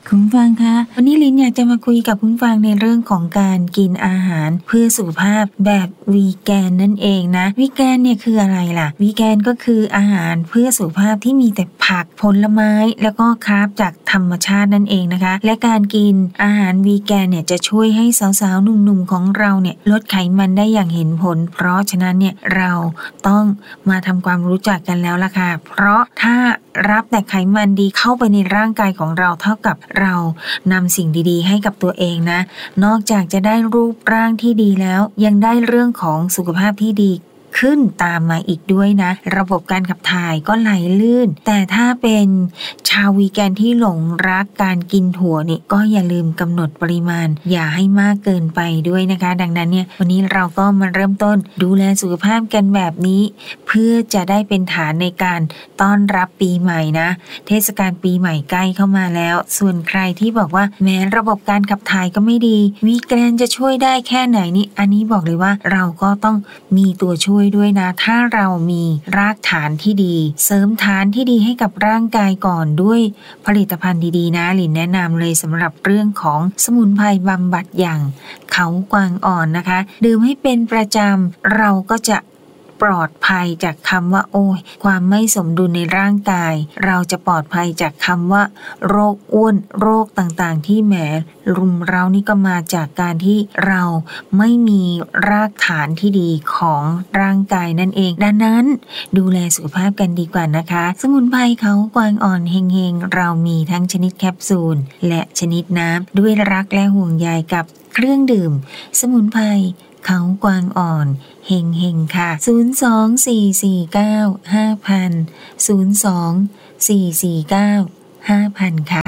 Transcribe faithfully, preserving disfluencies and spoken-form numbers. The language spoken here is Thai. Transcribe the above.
คุณฟังคะวันนี้ลินอยากจะมาคุยกับคุณฟังในเรื่องของการกินอาหารเพื่อสุขภาพแบบวีแกนนั่นเองนะวีแกนเนี่ยคืออะไรล่ะวีแกนก็คืออาหารเพื่อสุขภาพที่มีแต่ผักผลไม้แล้วก็คาร์บจากธรรมชาตินั่นเองนะคะและการกินอาหารวีแกนเนี่ยจะช่วยให้สาวๆหนุ่มๆของเราเนี่ยลดไขมันได้อย่างเห็นผลเพราะฉะนั้นเนี่ยเราต้องมาทำความรู้จักกันแล้วล่ะค่ะเพราะถ้ารับแต่ไขมันดีเข้าไปในร่างกายของเราเท่ากับเรานำสิ่งดีๆให้กับตัวเองนะนอกจากจะได้รูปร่างที่ดีแล้วยังได้เรื่องของสุขภาพที่ดีขึ้นตามมาอีกด้วยนะระบบการขับถ่ายก็ไหลลื่นแต่ถ้าเป็นชาววีแกนที่หลงรักการกินถั่วนี่ก็อย่าลืมกำหนดปริมาณอย่าให้มากเกินไปด้วยนะคะดังนั้นเนี่ยวันนี้เราก็มาเริ่มต้นดูแลสุขภาพกันแบบนี้เพื่อจะได้เป็นฐานในการต้อนรับปีใหม่นะเทศกาลปีใหม่ใกล้เข้ามาแล้วส่วนใครที่บอกว่าแม้ระบบการขับถ่ายก็ไม่ดีวีแกนจะช่วยได้แค่ไหนนี่อันนี้บอกเลยว่าเราก็ต้องมีตัวช่วยด้วยนะถ้าเรามีรากฐานที่ดีเสริมฐานที่ดีให้กับร่างกายก่อนด้วยผลิตภัณฑ์ดีๆนะหลินแนะนำเลยสำหรับเรื่องของสมุนไพรบำบัดอย่างเขากวางอ่อนนะคะดื่มให้เป็นประจำเราก็จะปลอดภัยจากคำว่าโอ้ยความไม่สมดุลในร่างกายเราจะปลอดภัยจากคำว่าโรคอ้วนโรคต่างๆที่แหมรุมเรานี่ก็มาจากการที่เราไม่มีรากฐานที่ดีของร่างกายนั่นเองดังนั้นดูแลสุขภาพกันดีกว่านะคะสมุนไพรเขากวางอ่อนเฮงๆเรามีทั้งชนิดแคปซูลและชนิดน้ำด้วยรักและห่วงใยกับเครื่องดื่มสมุนไพรเขากวางอ่อนเฮงเฮงค่ะศูนย์ สอง สี่ สี่ เก้า ห้า ศูนย์ ศูนย์ สอง สี่ สี่ เก้า ห้า ศูนย์ ศูนย์ค่ะ